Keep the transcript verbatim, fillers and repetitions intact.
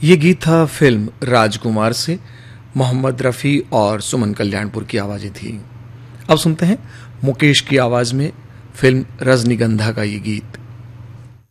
ये गीत था फिल्म राजकुमार से। मोहम्मद रफ़ी और सुमन कल्याणपुर की आवाज़ें थी। अब सुनते हैं मुकेश की आवाज़ में फिल्म रजनीगंधा का ये गीत।